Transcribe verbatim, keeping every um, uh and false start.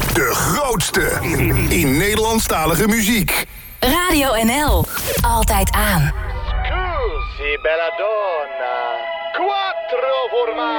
De grootste in Nederlandstalige muziek. Radio N L. Altijd aan. Scusi, bella donna. Quattro voor mij.